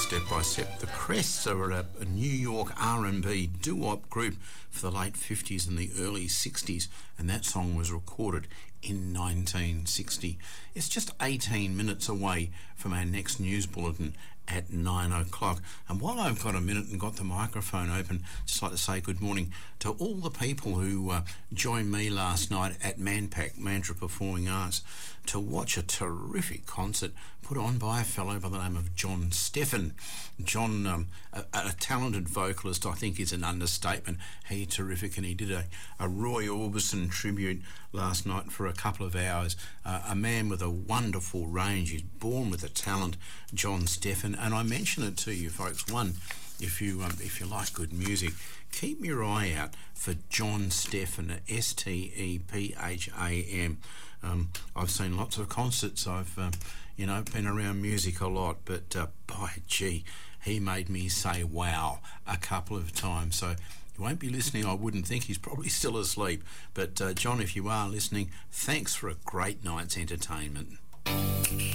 Step by Step. The Crests are a New York R&B doo-wop group for the late 50s and the early 60s, and that song was recorded in 1960. It's just 18 minutes away from our next news bulletin at 9 o'clock. And while I've got a minute and got the microphone open, just like to say good morning to all the people who joined me last night at Manpack, Mantra Performing Arts, to watch a terrific concert put on by a fellow by the name of John Steffen. John, a talented vocalist, I think is an understatement. He's terrific, and he did a Roy Orbison tribute last night for a couple of hours. A man with a wonderful range. He's born with a talent, John Steffen. And I mention it to you folks, one, if you like good music, keep your eye out for John Steffen, Stepham. I've seen lots of concerts. I've been around music a lot, but by gee, he made me say wow a couple of times. So you won't be listening, I wouldn't think. He's probably still asleep. But John, if you are listening, thanks for a great night's entertainment.